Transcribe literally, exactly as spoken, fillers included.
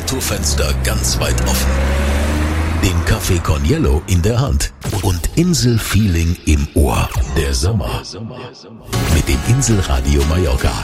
Autofenster ganz weit offen, den Café Corniello in der Hand und Inselfeeling im Ohr. Der Sommer mit dem Inselradio Mallorca.